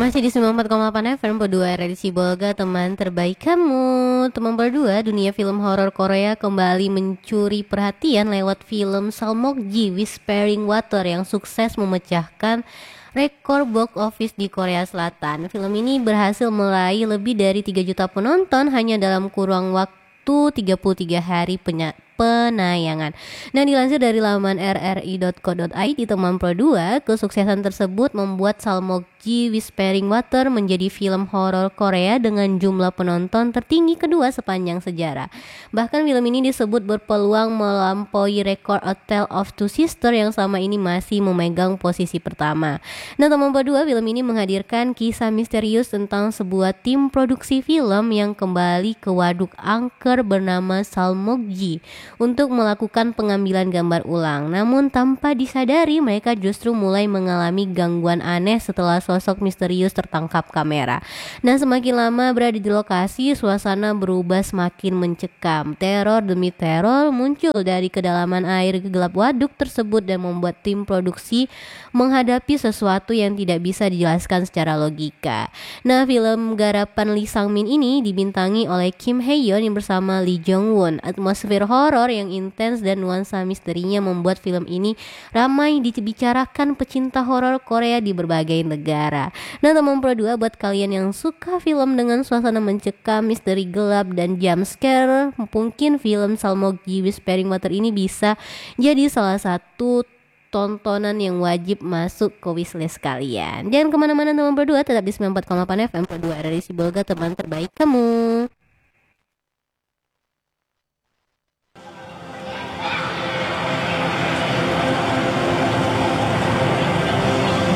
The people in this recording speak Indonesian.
Masih di 94,8 FM berdua Redisi Bolga, teman terbaik kamu. Teman berdua, dunia film horor Korea kembali mencuri perhatian lewat film Salmokji Whispering Water yang sukses memecahkan rekor box office di Korea Selatan. Film ini berhasil meraih lebih dari 3 juta penonton hanya dalam kurang waktu 33 hari penayangan. Nah, dilansir dari laman rri.co.id, teman Pro 2, kesuksesan tersebut membuat Salmokji Whispering Water menjadi film horor Korea dengan jumlah penonton tertinggi kedua sepanjang sejarah. Bahkan film ini disebut berpeluang melampaui rekor A Tale of Two Sisters yang selama ini masih memegang posisi pertama. Nah, teman Pro 2, film ini menghadirkan kisah misterius tentang sebuah tim produksi film yang kembali ke waduk angker bernama Salmokji untuk melakukan pengambilan gambar ulang. Namun tanpa disadari mereka justru mulai mengalami gangguan aneh setelah sosok misterius tertangkap kamera. Nah, semakin lama berada di lokasi, suasana berubah semakin mencekam. Teror demi teror muncul dari kedalaman air gelap waduk tersebut dan membuat tim produksi menghadapi sesuatu yang tidak bisa dijelaskan secara logika. Nah, film garapan Lee Sang-min ini dibintangi oleh Kim Hae-yeon yang bersama Lee Jong-won. Atmosfer horor yang intens dan nuansa misterinya membuat film ini ramai dibicarakan pecinta horor Korea di berbagai negara. Nah, teman Pro 2, buat kalian yang suka film dengan suasana mencekam, misteri gelap, dan jump scare, mungkin film Salmokji Whispering Water ini bisa jadi salah satu tontonan yang wajib masuk ke wishlist kalian. Jangan kemana-mana teman Pro 2, tetap di 94,8 FM Pro 2 dari Sibolga, teman terbaik kamu.